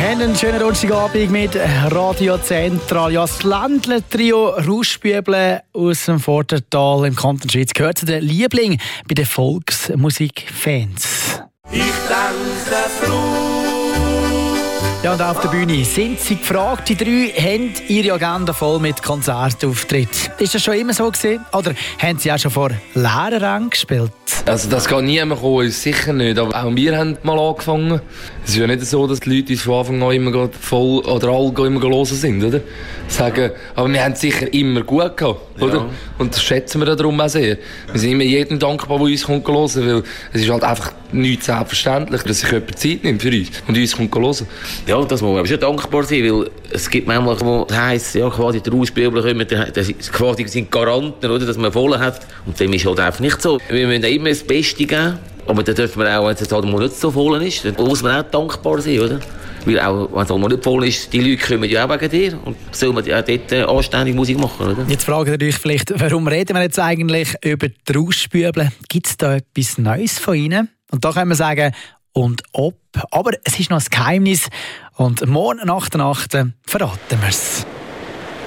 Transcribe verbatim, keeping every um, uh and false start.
haben einen schönen Donnerstagabend mit Radio Zentral. Ja, das Ländler-Trio Rauschbüble aus dem Vordertal im Kanton Schwyz gehört zu den Lieblingen bei den Volksmusikfans. Ich denke froh. Ja, und auf der Bühne sind sie gefragt. Die drei haben ihre Agenda voll mit Konzertauftritten. Ist das schon immer so gewesen? Oder haben sie auch schon vor leeren Rängen gespielt? Also das kann niemand kommen, sicher nicht. Aber auch wir haben mal angefangen. Es ist ja nicht so, dass die Leute uns von Anfang an immer voll oder alle immer hören sind, oder? Sagen, aber wir haben es sicher immer gut gehabt, oder? Ja. Und das schätzen wir darum auch sehr. Wir sind immer jedem dankbar, der uns kommt hören, weil es ist halt einfach nicht selbstverständlich, dass sich jemand Zeit nimmt für uns und uns kommt hören. Ja, das muss man schon dankbar sein, weil es gibt manchmal, wo es heisst, ja, quasi die Rauschbüble kommen, das quasi sind Garanten, oder, dass man voll hat. Und dem ist halt einfach nicht so. Wir müssen immer das Beste geben, aber dann dürfen wir auch, wenn es halt mal nicht so voll ist, dann muss man auch dankbar sein, oder? Weil auch, wenn es halt mal nicht voll ist, die Leute kommen ja auch wegen dir und sollen wir ja auch dort äh, anständig Musik machen, oder? Jetzt fragen ihr euch vielleicht, warum reden wir jetzt eigentlich über die Rauschbüble? Gibt es da etwas Neues von ihnen? Und da können wir sagen, und ob. Aber es ist noch ein Geheimnis und morgen nach der Nacht verraten wir es.